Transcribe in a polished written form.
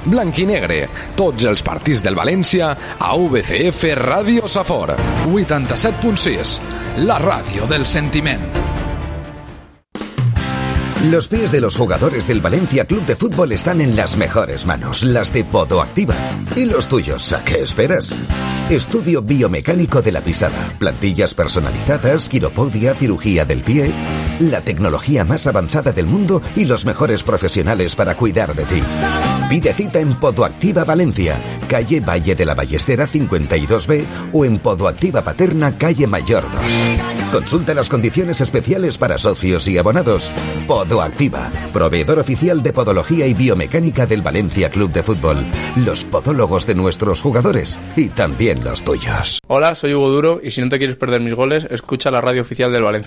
blanc i negre, tots els partits del València a VCF Ràdio Safor 87.6, la ràdio del sentiment. Los pies de los jugadores del Valencia Club de Fútbol están en las mejores manos, las de Podoactiva. ¿Y los tuyos? ¿A qué esperas? Estudio biomecánico de la pisada, plantillas personalizadas, quiropodia, cirugía del pie, la tecnología más avanzada del mundo y los mejores profesionales para cuidar de ti. Pide cita en Podoactiva Valencia, calle Valle de la Ballestera 52B o en Podoactiva Paterna, calle Mayor 2. Consulta las condiciones especiales para socios y abonados. Podoactiva, proveedor oficial de podología y biomecánica del Valencia Club de Fútbol. Los podólogos de nuestros jugadores y también los tuyos. Hola, soy Hugo Duro y si no te quieres perder mis goles, escucha la radio oficial del Valencia.